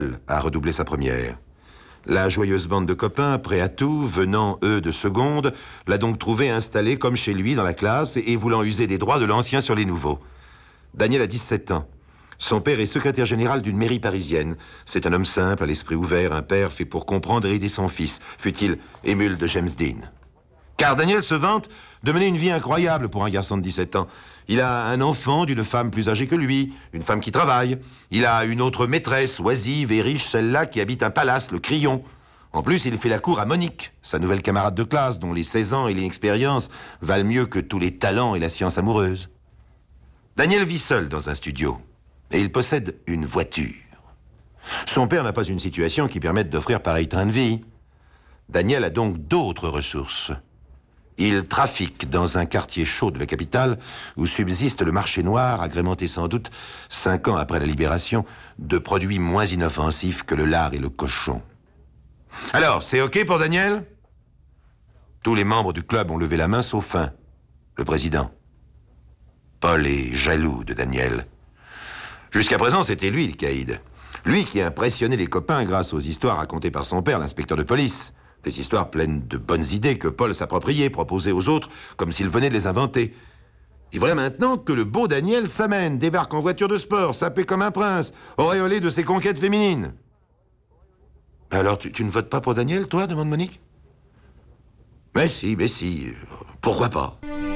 a redoublé sa première. La joyeuse bande de copains, prêts à tout, venant, eux, de seconde, l'a donc trouvé installé comme chez lui dans la classe et voulant user des droits de l'ancien sur les nouveaux. Daniel a 17 ans. Son père est secrétaire général d'une mairie parisienne. C'est un homme simple, à l'esprit ouvert, un père fait pour comprendre et aider son fils, fût-il émule de James Dean. Car Daniel se vante de mener une vie incroyable pour un garçon de 17 ans. Il a un enfant d'une femme plus âgée que lui, une femme qui travaille. Il a une autre maîtresse, oisive et riche, celle-là qui habite un palace, le Crillon. En plus, il fait la cour à Monique, sa nouvelle camarade de classe, dont les 16 ans et l'inexpérience valent mieux que tous les talents et la science amoureuse. Daniel vit seul dans un studio, et il possède une voiture. Son père n'a pas une situation qui permette d'offrir pareil train de vie. Daniel a donc d'autres ressources. Il trafique dans un quartier chaud de la capitale où subsiste le marché noir, agrémenté sans doute, 5 ans après la libération, de produits moins inoffensifs que le lard et le cochon. Alors, c'est OK pour Daniel? Tous les membres du club ont levé la main sauf un, le président. Paul est jaloux de Daniel. Jusqu'à présent, c'était lui le caïd. Lui qui impressionnait les copains grâce aux histoires racontées par son père, l'inspecteur de police. Des histoires pleines de bonnes idées que Paul s'appropriait, proposait aux autres, comme s'il venait de les inventer. Et voilà maintenant que le beau Daniel s'amène, débarque en voiture de sport, sapé comme un prince, auréolé de ses conquêtes féminines. Alors, tu ne votes pas pour Daniel, toi, demande Monique. Mais si, pourquoi pas?